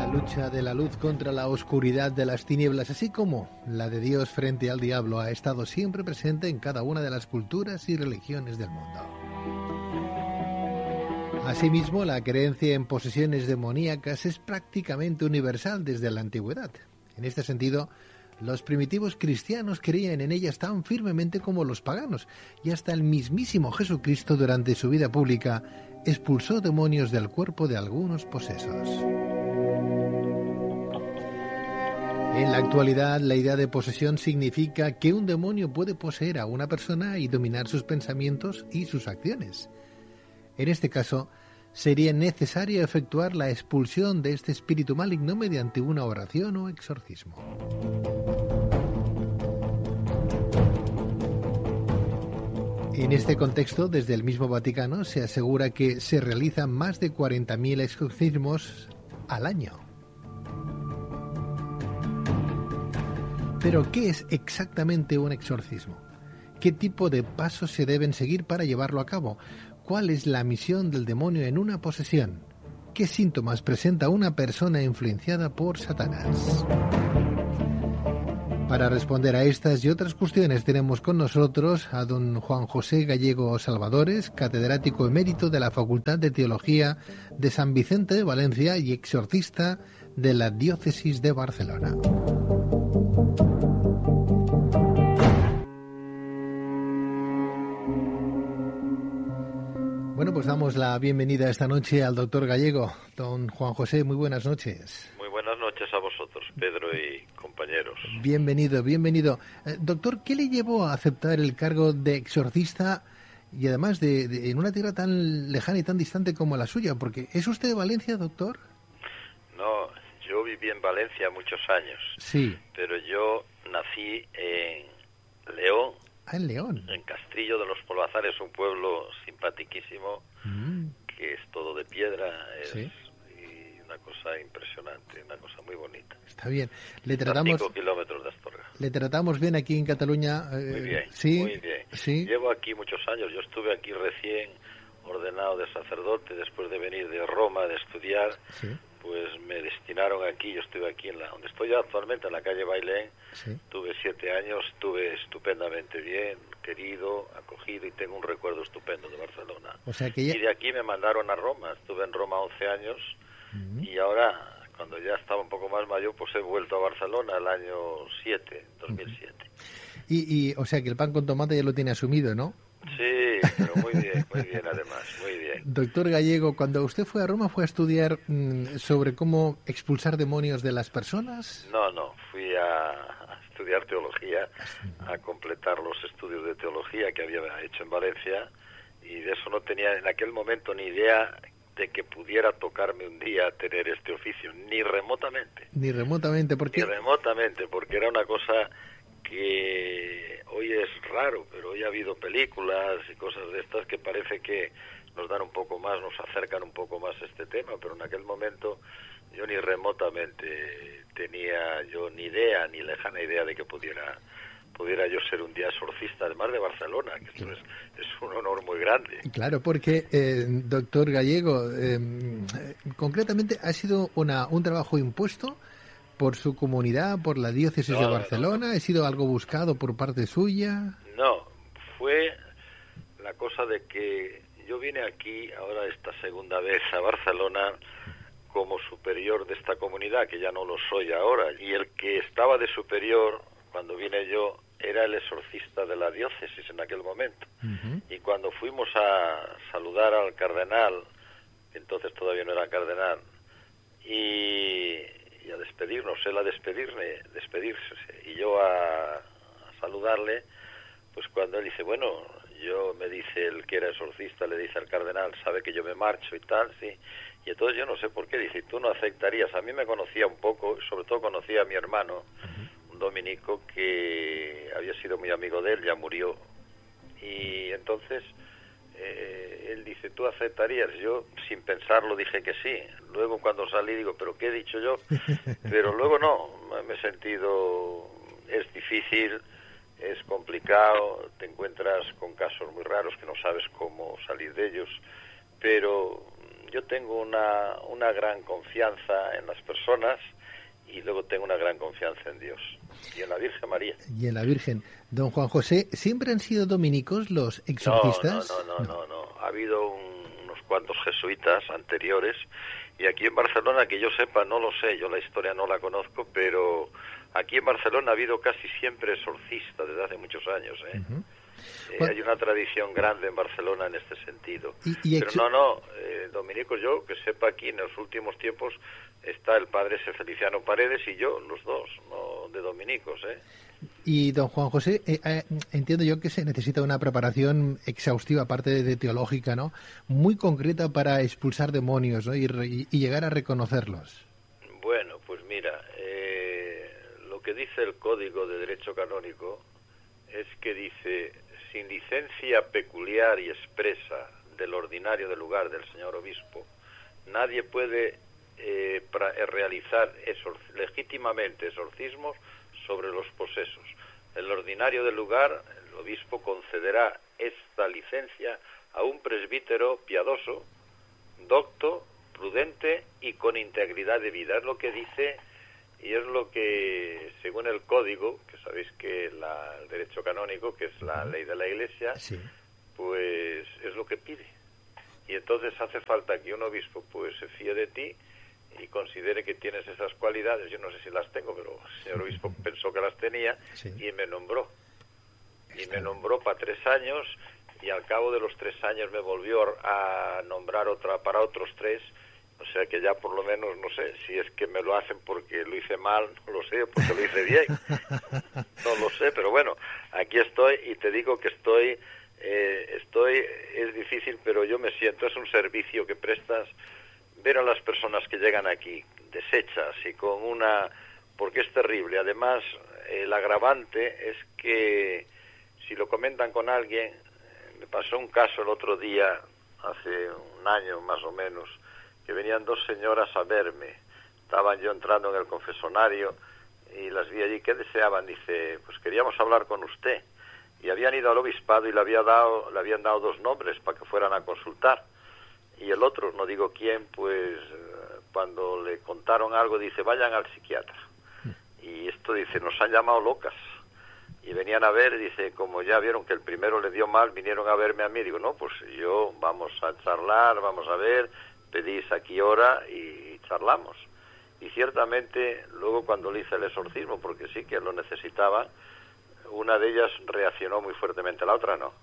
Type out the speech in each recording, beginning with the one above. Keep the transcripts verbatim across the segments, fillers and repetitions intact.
lucha de la luz contra la oscuridad de las tinieblas, así como la de Dios frente al diablo, ha estado siempre presente en cada una de las culturas y religiones del mundo. Asimismo, la creencia en posesiones demoníacas es prácticamente universal desde la antigüedad. En este sentido, los primitivos cristianos creían en ellas tan firmemente como los paganos, y hasta el mismísimo Jesucristo durante su vida pública expulsó demonios del cuerpo de algunos posesos. En la actualidad, la idea de posesión significa que un demonio puede poseer a una persona y dominar sus pensamientos y sus acciones. En este caso, sería necesario efectuar la expulsión de este espíritu maligno mediante una oración o exorcismo. En este contexto, desde el mismo Vaticano se asegura que se realizan más de cuarenta mil exorcismos al año. Pero, ¿qué es exactamente un exorcismo? ¿Qué tipo de pasos se deben seguir para llevarlo a cabo? ¿Cuál es la misión del demonio en una posesión? ¿Qué síntomas presenta una persona influenciada por Satanás? Para responder a estas y otras cuestiones tenemos con nosotros a don Juan José Gallego Salvadores, catedrático emérito de la Facultad de Teología de San Vicente de Valencia y exorcista de la Diócesis de Barcelona. Bueno, pues damos la bienvenida esta noche al doctor Gallego. Don Juan José, muy buenas noches. Muy buenas noches a vosotros, Pedro y compañeros. Bienvenido, bienvenido. Eh, doctor, ¿qué le llevó a aceptar el cargo de exorcista y además de, de en una tierra tan lejana y tan distante como la suya? Porque ¿es usted de Valencia, doctor? No, yo viví en Valencia muchos años. Sí. Pero yo nací en León. Ah, en León. En Castrillo de los Polvazares, un pueblo simpaticísimo, mm. que es todo de piedra, es ¿Sí? y una cosa impresionante, una cosa muy bonita. Está bien. Le tratamos. cinco kilómetros de Astorga. Le tratamos bien aquí en Cataluña. Eh, muy bien, sí, muy bien. Sí. Llevo aquí muchos años. Yo estuve aquí recién ordenado de sacerdote después de venir de Roma de estudiar. Sí. Pues me destinaron aquí. Yo estuve aquí en la donde estoy actualmente, en la calle Bailén. Sí. Tuve siete años, estuve estupendamente bien, querido, acogido, y tengo un recuerdo estupendo de Barcelona. O sea que ya... Y de aquí me mandaron a Roma. Estuve en Roma once años. Uh-huh. Y ahora, cuando ya estaba un poco más mayor, pues he vuelto a Barcelona el año siete, dos mil siete. Uh-huh. Y, y, o sea que el pan con tomate ya lo tiene asumido, ¿no? Sí, pero muy bien, muy bien además, muy bien. Doctor Gallego, cuando usted fue a Roma, ¿fue a estudiar mmm, sobre cómo expulsar demonios de las personas? No, no, fui a, a estudiar teología, a completar los estudios de teología que había hecho en Valencia, y de eso no tenía en aquel momento ni idea de que pudiera tocarme un día tener este oficio, ni remotamente. Ni remotamente, porque... Ni remotamente, porque era una cosa que hoy es raro, pero hoy ha habido películas y cosas de estas que parece que nos dan un poco más, nos acercan un poco más a este tema, pero en aquel momento yo ni remotamente tenía yo ni idea, ni lejana idea de que pudiera pudiera yo ser un día exorcista, además de Barcelona, que esto es, es un honor muy grande. Claro, porque, eh, doctor Gallego, eh, concretamente ha sido una, un trabajo impuesto por su comunidad, por la diócesis no, de Barcelona. No, no. ¿Ha sido algo buscado por parte suya? No, fue la cosa de que yo vine aquí ahora esta segunda vez a Barcelona como superior de esta comunidad, que ya no lo soy ahora, y el que estaba de superior cuando vine yo era el exorcista de la diócesis en aquel momento. Uh-huh. Y cuando fuimos a saludar al cardenal, que entonces todavía no era cardenal, y, y a despedirnos, él a despedirme, despedirse, y yo a, a saludarle, pues cuando él dice, bueno, yo me dice el que era exorcista, le dice al cardenal, sabe que yo me marcho y tal, sí, y entonces yo no sé por qué, dice, tú no aceptarías, a mí me conocía un poco, sobre todo conocía a mi hermano, uh-huh. un dominico que había sido muy amigo de él, ya murió, y entonces eh, él dice, ¿tú aceptarías? Yo sin pensarlo dije que sí, luego cuando salí digo, ¿pero qué he dicho yo? Pero luego no, me he sentido, es difícil, es complicado, te encuentras con casos muy raros que no sabes cómo salir de ellos, pero yo tengo una, una gran confianza en las personas y luego tengo una gran confianza en Dios y en la Virgen María. Y en la Virgen. Don Juan José, ¿siempre han sido dominicos los exorcistas? No, no, no, no, no, no. Ha habido un, unos cuantos jesuitas anteriores y aquí en Barcelona, que yo sepa, no lo sé, yo la historia no la conozco, pero aquí en Barcelona ha habido casi siempre exorcistas desde hace muchos años, ¿eh? Uh-huh. Eh, bueno, hay una tradición grande en Barcelona en este sentido. Y, y ex... Pero no, no, eh, dominicos, yo que sepa, aquí en los últimos tiempos está el padre Feliciano Paredes y yo, los dos, no de dominicos, ¿eh? Y don Juan José, eh, eh, entiendo yo que se necesita una preparación exhaustiva, aparte de, de teológica, ¿no? Muy concreta para expulsar demonios, ¿no? Y, y, y llegar a reconocerlos. Bueno, pues mira, eh, lo que dice el Código de Derecho Canónico es que dice, sin licencia peculiar y expresa del ordinario del lugar del señor obispo, nadie puede eh, pra, eh, realizar exor legítimamente exorcismos sobre los posesos. El ordinario del lugar, el obispo concederá esta licencia a un presbítero piadoso, docto, prudente y con integridad de vida. Es lo que dice y es lo que, según el Código, que sabéis que la, el derecho canónico, que es la ley de la Iglesia, sí, pues es lo que pide. Y entonces hace falta que un obispo pues se fíe de ti y considere que tienes esas cualidades. Yo no sé si las tengo, pero el señor obispo pensó que las tenía, sí, y me nombró. Y me nombró para tres años y al cabo de los tres años me volvió a nombrar otra para otros tres. O sea que ya por lo menos, no sé, si es que me lo hacen porque lo hice mal, no lo sé, porque lo hice bien. No lo sé, pero bueno, aquí estoy y te digo que estoy, eh, estoy, es difícil, pero yo me siento, es un servicio que prestas, ver a las personas que llegan aquí deshechas y con una, porque es terrible. Además, el agravante es que si lo comentan con alguien, me pasó un caso el otro día, hace un año más o menos, que venían dos señoras a verme. Estaban yo entrando en el confesonario y las vi allí. ¿Qué deseaban? Dice, pues queríamos hablar con usted. Y habían ido al obispado y le, había dado, le habían dado dos nombres para que fueran a consultar. Y el otro, no digo quién, pues cuando le contaron algo, dice, vayan al psiquiatra. Y esto dice, nos han llamado locas. Y venían a ver, dice, como ya vieron que el primero le dio mal, vinieron a verme a mí. Digo, no, pues yo, vamos a charlar, vamos a ver, pedís aquí hora y charlamos. Y ciertamente, luego cuando le hice el exorcismo, porque sí que lo necesitaba, una de ellas reaccionó muy fuertemente, la otra no.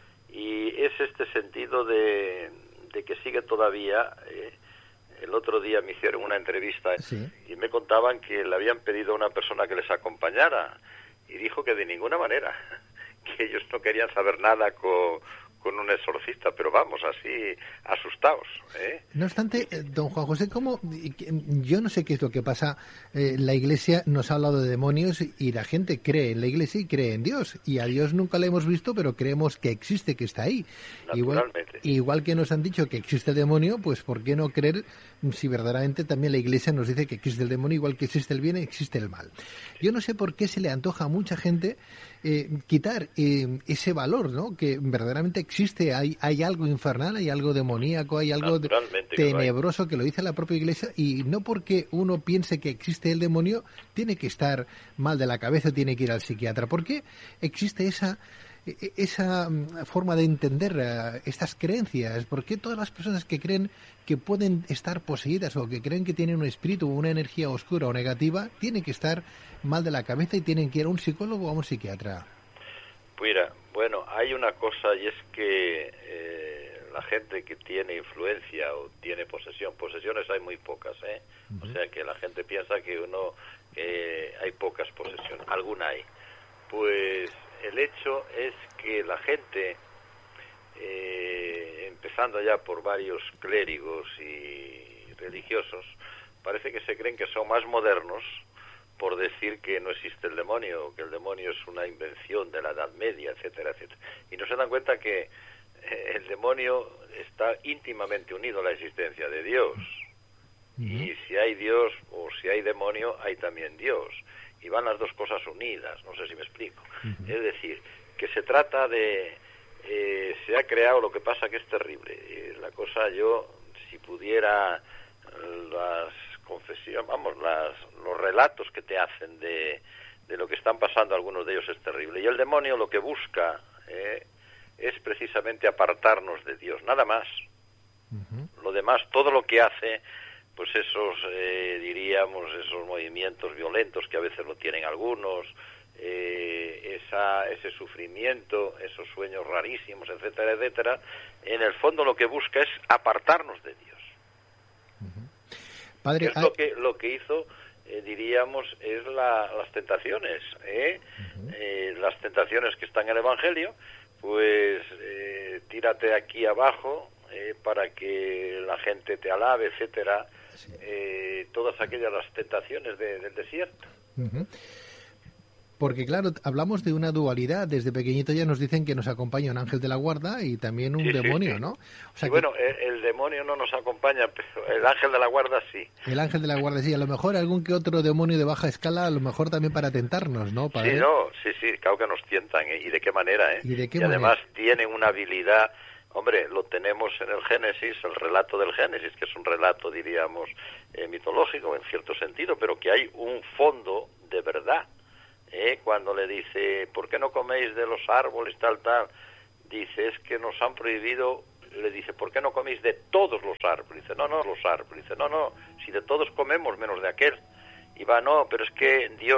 Y es este sentido de, de que sigue todavía. Eh, el otro día me hicieron una entrevista, ¿sí?, y me contaban que le habían pedido a una persona que les acompañara, y dijo que de ninguna manera, que ellos no querían saber nada con, con un exorcista, pero vamos, así asustados, ¿eh? No obstante, don Juan José, ¿cómo? Yo no sé qué es lo que pasa. Eh, la Iglesia nos ha hablado de demonios y la gente cree en la Iglesia y cree en Dios. Y a Dios nunca le hemos visto, pero creemos que existe, que está ahí. Igual, igual que nos han dicho que existe el demonio, pues ¿por qué no creer si verdaderamente también la Iglesia nos dice que existe el demonio, igual que existe el bien, existe el mal? Yo no sé por qué se le antoja a mucha gente eh, quitar eh, ese valor, ¿no? Que verdaderamente existe, hay, hay algo infernal, hay algo demoníaco, hay algo de, tenebroso, que lo dice la propia Iglesia, y no porque uno piense que existe el demonio tiene que estar mal de la cabeza, tiene que ir al psiquiatra. ¿Por qué existe esa esa forma de entender uh, estas creencias? ¿Por qué todas las personas que creen que pueden estar poseídas o que creen que tienen un espíritu o una energía oscura o negativa tienen que estar mal de la cabeza y tienen que ir a un psicólogo o a un psiquiatra? Mira, bueno, hay una cosa y es que eh, la gente que tiene influencia o tiene posesión, posesiones hay muy pocas, ¿eh? Uh-huh. O sea que la gente piensa que uno eh, hay pocas posesiones, alguna hay. Pues el hecho es que la gente, eh, empezando ya por varios clérigos y religiosos, parece que se creen que son más modernos por decir que no existe el demonio, que el demonio es una invención de la Edad Media, etcétera, etcétera. Y no se dan cuenta que eh, el demonio está íntimamente unido a la existencia de Dios. Uh-huh. Y si hay Dios o si hay demonio, hay también Dios. Y van las dos cosas unidas, no sé si me explico. Uh-huh. Es decir, que se trata de... Eh, se ha creado, lo que pasa que es terrible. Eh, la cosa, yo si pudiera las confesiones, vamos, las, los relatos que te hacen de, de lo que están pasando, algunos de ellos es terrible. Y el demonio lo que busca eh, es precisamente apartarnos de Dios, nada más. Uh-huh. Lo demás, todo lo que hace, pues esos, eh, diríamos, esos movimientos violentos que a veces lo tienen algunos, eh, esa, ese sufrimiento, esos sueños rarísimos, etcétera, etcétera, en el fondo lo que busca es apartarnos de Dios. Uh-huh. Padre, es lo que lo que hizo, eh, diríamos, es la, las tentaciones, ¿eh? Uh-huh. Eh, las tentaciones que están en el Evangelio, pues eh, tírate aquí abajo eh, para que la gente te alabe, etcétera, sí. eh, todas aquellas las tentaciones de, del desierto. Uh-huh. Porque claro, hablamos de una dualidad. Desde pequeñito ya nos dicen que nos acompaña un ángel de la guarda y también un sí, demonio, sí, sí. ¿no? O sea, y bueno, que... el, el demonio no nos acompaña, pero el ángel de la guarda sí. El ángel de la guarda sí. A lo mejor algún que otro demonio de baja escala, a lo mejor también para tentarnos, ¿no? Para sí, no, sí, sí, claro que nos tientan. ¿eh? ¿Y de qué manera? ¿eh? Y, de qué y manera? Además tienen una habilidad. Hombre, lo tenemos en el Génesis, el relato del Génesis, que es un relato, diríamos, eh, mitológico en cierto sentido, pero que hay un fondo de verdad. ¿Eh? Cuando le dice, ¿por qué no coméis de los árboles, tal, tal? Dice, es que nos han prohibido, le dice, ¿por qué no coméis de todos los árboles? Dice, no, no, los árboles. Dice, no, no, si de todos comemos menos de aquel. Y va, no, pero es que Dios